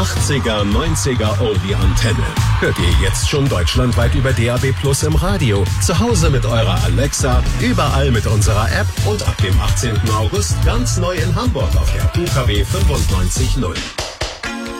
80er, 90er Oldie-Antenne. Hört ihr jetzt schon deutschlandweit über DAB+ im Radio, zu Hause mit eurer Alexa, überall mit unserer App und ab dem 18. August ganz neu in Hamburg auf der UKW 95.0.